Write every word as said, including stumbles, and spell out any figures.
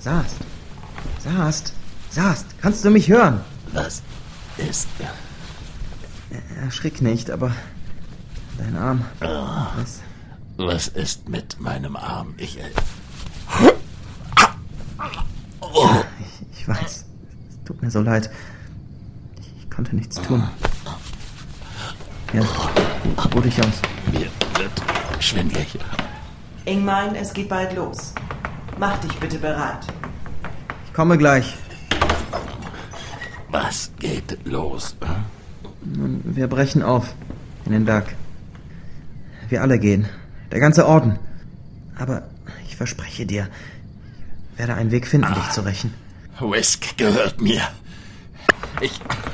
Sast. Sast. Sast. Kannst du mich hören? Was ist... Erschrick nicht, aber... Dein Arm... Oh, was? was ist mit meinem Arm? Ich... Oh. Ich, ich weiß. Es tut mir so leid. Ich konnte nichts tun. Ja, ruh dich aus. Mir wird schwindelig. Ingmar, es geht bald los. Mach dich bitte bereit. Ich komme gleich. Was geht los? Nun, wir brechen auf in den Berg. Wir alle gehen. Der ganze Orden. Aber ich verspreche dir, ich werde einen Weg finden, dich zu rächen. Whisk gehört mir. Ich